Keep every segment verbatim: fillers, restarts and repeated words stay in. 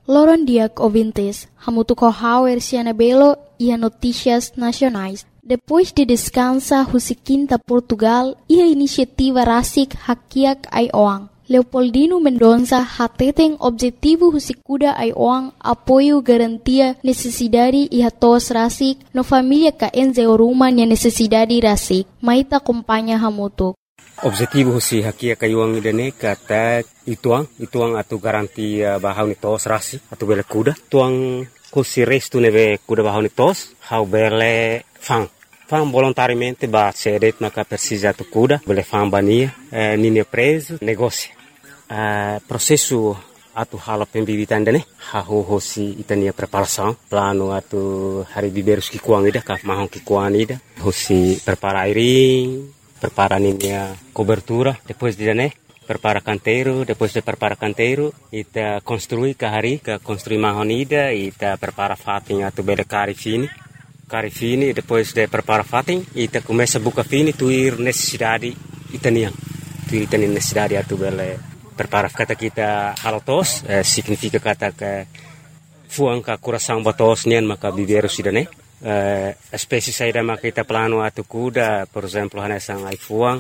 Loron Diak ouvintes, hamutuco hauer Cianabelo e a notícias nacionais. Depois de descansa Husiquinta Portugal e a iniciativa Rasik Hakiak Aioang. Leopoldino Mendonça hateten objetivo Husikuda Aioang apoio garantia necessidade e hatos Rasik no família ka enze oruma nia necessidade Rasik. Maita acompanha hamutuk. Objetivo husi Hakiak Aioang idane kata ituang, ituang atu garantia bahau ni tos Rasik atu bele kuda. Tuang husi restu neve kuda bahau ni tos, hau bele fang. Fam volontariamente ba cedet maka precisa tu cuda, bele fam bania, eh, nini preso, negócio. Eh, processo atu hala pembibitan dane, haho hosi itania preparação, plano atu hari biberus ki kuang ida, ka mahon ki kuang ida, hosi prepara airing, prepara ninia cobertura, depois de dane, prepara canteiro, depois de prepara canteiro, ita construi ka hari, ka construi mahon ida, ita prepara fating atu bele cari fini. Cari fini, depois de prepara fating, ita começa a buca fini, tuir necessidade itaniang. Tuir itaniang necessidade atu bele prepara kata kita halotos, eh, significa kata ke fuang ka coração batos nian maka biberu sidane. Eh, espécie saída maka kita plano atu kuda, por exemplo, hanesang ai fuang,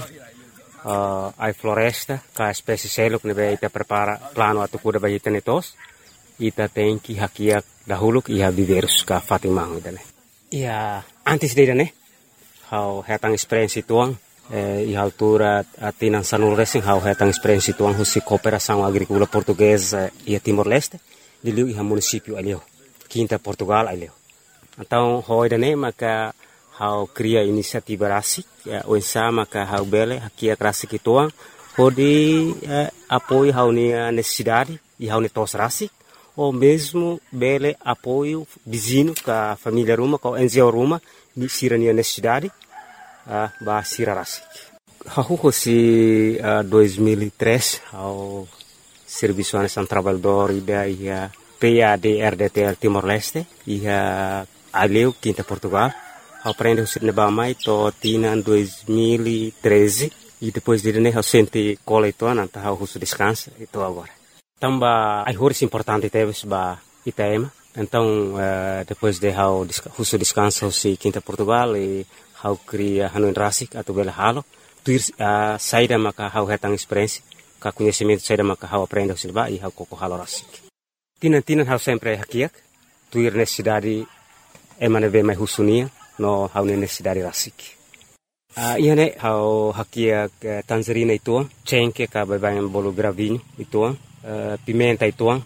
uh, ai floresta, ka espécie seluk nebe ita prepara plano atu kuda ba itane tos. Ita tem que hakiak dahuluk iha biberus ka fating mang idane. Ia, antes de né, hau hetang experiência tuang, eh, e altura atinan sanul racing hau hetang experiência tuang husi cooperação agrícola portuguesa e Timor-Leste, de liu iha município alio, Quinta Portugal alio. Então, hoi dane maka hau cria inisiativa Rasik, eh, oinsa maka hau bele hakia Rasik tuang, hodi eh, apoio hau nia necessidade e hau netos Rasik. Ou mesmo bele apoio vizinho com a família Ruma, com a N G O Ruma, de Sirania necessidade, uh, ba Sira Rasik. Hahu se uh, dois mil e três ao Serviço Nacional Trabalhador e da ia P A D R D T L Timor-Leste e a Aleu Quinta Portugal. Ao aprender o cinema mai to tina em dois mil e treze e depois de né ao sente cola então anta ao russo descansa e tô agora. Tamba ai horas importante teve ba Itaema. Então uh, depois de how russo descansa se Quinta Portugal e how cria Hanoi Rasik atau bela halo tuir uh, saída maka how hetang experiência ka conhecimento saída maka how aprende o silba e how koko halo Rasik. Tinan tinan how sempre hakiak tuir necessidade emane ve mai husunia no how necessidade Rasik. Uh, iya ne how hakiak uh, Tanzania itu cengke ka babayang bolo gravinho itu Uh, pimenta ituang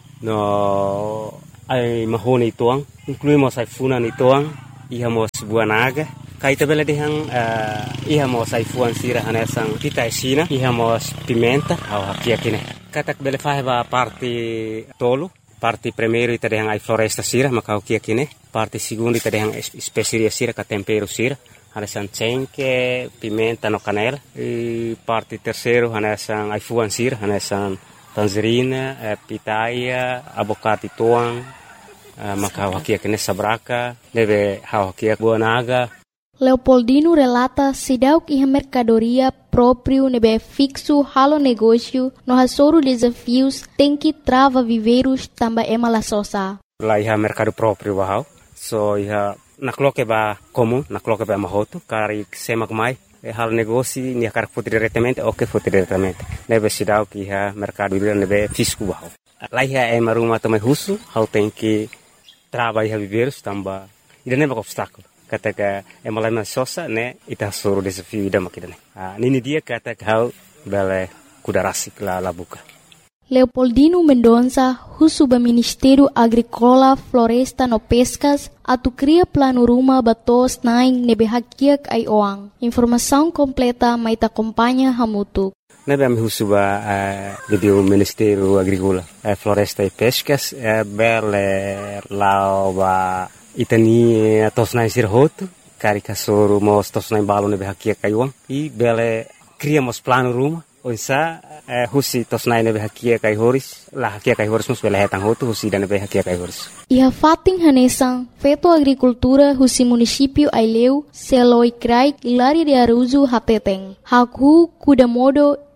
no ai mahone ituang incluímos ai funan ituang ihamos buah naga kaita bela dehang uh, ihamos ai fuan sira hanesang kita esina ihamos pimenta au hakia kine katak bela fahba parte tolo parte primeiro ita dehang ai floresta sira maka hakia kine parte segundo ita dehang especiaria sira ka tempero sira hanesang cengke pimenta no canela e parte terceiro hanesang ai fuan sira hanesang tangerina, eh, pitaia, abocate tuang, eh, maka hakia kene sabraka, deve hakia buah naga. Leopoldino relata sidauk iha mercadoria próprio nebe fixo halo negócio no hasoro desafios tem que trava viveiros tamba ema la sosa. Lá iha mercado próprio bahau, so iha nakloke ba comum, nakloke ba mahoto, kari semak mai. E hal negócio ni akar foto diretamente ou que foto diretamente nebe sidau que ha mercado livre nebe fisco bahau lá é uma ruma também russo hal tem que trabalhar viver tamba ida nebe obstáculo kata que é uma lema sosa né ita soro desafio ida makidane ah nini dia kata que hal bele kuda Rasik la la buka. Leopoldino Mendonça, Husuba Ministério Agrícola, Floresta no Pescas, atu cria plano ruma batos naing nebe hakiak Aioang. Informação completa mai ta acompanha hamutuk. Nebe am Husuba uh, do Ministério Agrícola, uh, Floresta e Pescas, uh, bele lauba itani tos naing sirhoto, karika soro mos tos naing balo nebe hakiak Aioang e bele criamos plano ruma. Onsa eh, husi tos nai nebe hakia kai horis la hakia kai horis mus bela hetang hotu husi dan nebe hakia kai horis. Iha fating hanesang feto agricultura husi município Aileu seloi krai ilari de aruzu hateteng. Hakhu kuda modo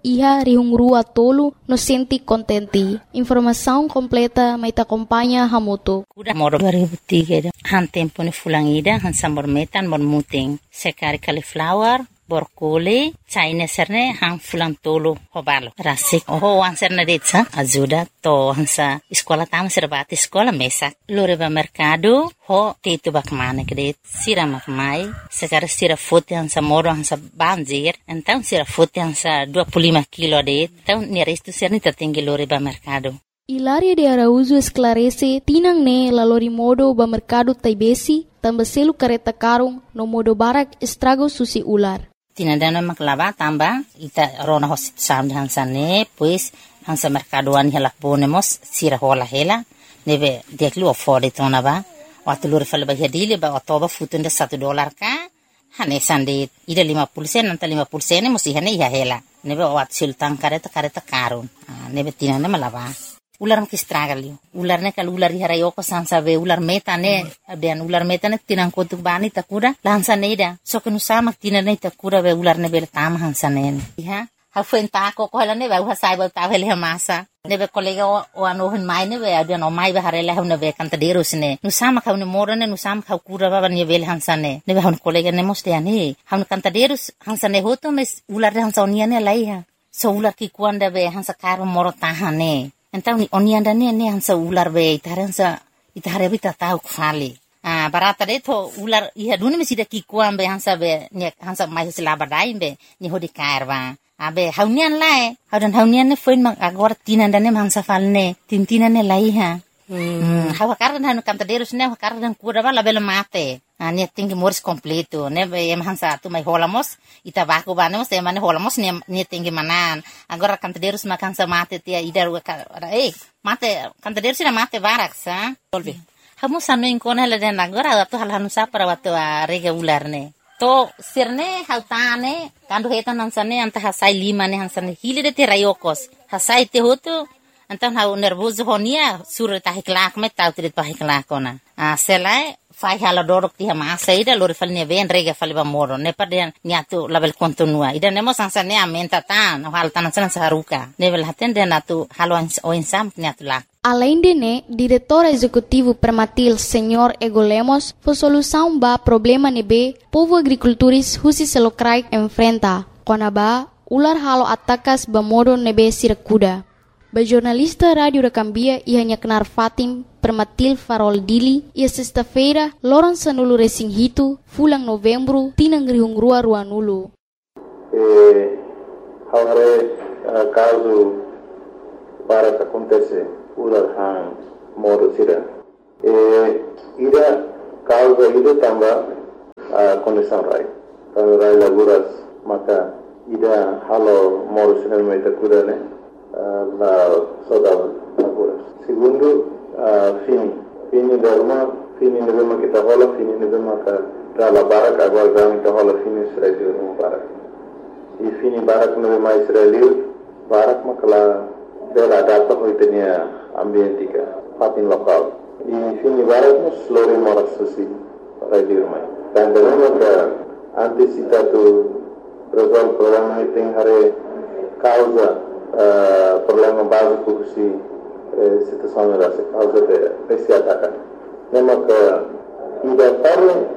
iha rihungrua tolu no senti contenti. Informação completa mai ta acompanha Hamutu. Kuda moro dua ribu tiga han tempo ni fulangida han sambor metan bon muting sekari cauliflower borkole China serne han fulang tolo hobalo rasik oh wan serne detsa ajuda to hansa sekolah tama serbati sekolah mesak lore ba mercado ho tetu bakmane kede sira makmai sekar sira fote hansa moro hansa banjir então sira fote hansa dua puluh lima kilo de então ni resto serni tertinggi lore ba mercado. Hilaria de Araújo esclarece tinang ne lalori modo ba mercado taibesi tambah selu kareta karung no modo barak estrago susi ular. Tinadana maklava tamba ita rona hosit sam hansane pues hansa mercadoan hela ponemos sira hola hela neve deklu afford tona ba watulur fal ba hedile ba otoba futunda satu dolar ka hane sande ida lima puluh sen nanta lima puluh sen musi hane ya hela neve wat sultan kareta kareta karun neve tinana malava ular maki stragalio ular ne kal ular hara yoko sansa ve ular meta ne abian ular meta ne tinang kotuk bani takura lansa neida so kenu sama tinane takura ve ular ne bel tam hansa ne ha ha fen ta ko ko ne ve ha sai ba ta vele masa ne ve kolega o ano hen mai ne ve abian o mai ve harela ne ve kanta deros ne nu sama ka ne morane nu sama ka kura ba ne vel hansa ne ne ve han kolega ne moste ani han kanta deros hansa ne hoto mes ular hansa onia ne lai ha so ular ki kuanda ve hansa karo moro tahane. Então oni anda ne ne hansa ular be itaransa itare bita tau khali ah barata de to ular iha duni mesida ki kuam be hansa be ne hansa mai sila badai be ni hodi karwa abe haunian lae haudan haunian ne foin mang agora tinanda ne hansa falne tintina ne lai ha hmm hawa kardan hanu kanta derus ne kardan kura bala bela mate ah ne tingi moris completo ne be em hansa tu mai holamos ita baku banemos e mane holamos ne ne tingi manan agora kanta derus makan sa mate tia idar eh mate kanta derus na mate barak sa tolbi hamu sanu inkona le den agora tu hal hanu sa para watu rega ular ne to sirne hautane kandu hetan hansane anta hasai lima ne hansane hili de te rayokos hasai te hotu então hau nervoso honia sur ta hiklak me tau trit pa hiklak ona ah selai fai hala dorok ti hama saida lor falne ven rega falba moro ne paden niatu label kontinua ida nemo sansa ne amenta tan hal tan san saruka nevel haten de natu halon o insam niatu la. Além de né, diretor executivo Permatil, senhor Ego Lemos, foi solução ba problema nebe povo agricultores husi selokrai enfrenta. Kona ba ular halo atakas ba modo nebe sirakuda. Ba jornalista Radio da Cambia ia hanya kenar Fatim Permatil Farol Dili ia sexta-feira loron sanulu resing hitu fulang novembro tinang rihung rua rua nulu. Eh, hare uh, caso para que acontece ular han modo sira. Eh, ida causa ida tamba uh, condição rai. Kalau rai laguras maka ida halo modo sira meta kuda ne. La saudade agora. Segundo, uh, fini. Fini derma, fini nevema kita hola, fini nevema ka rala barak agora gami ka hola fini Israel no barak. E fini barak nevema Israel barak makala bela data hoitenia ambientika, fatin lokal. E fini barak no slori moras susi radio mai. Dan derma ka antisipatu resolve problema iting hare causa Uh, problema básico que se uh, situação era essa causa de esse ataque. Lembra que ida tarde